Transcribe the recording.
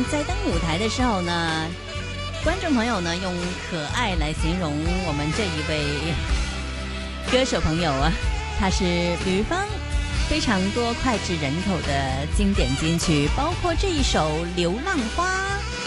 在登舞台的时候呢，观众朋友呢用可爱来形容我们这一位歌手朋友啊，他是吕方非常多脍炙人口的经典金曲，包括这一首《流浪花》。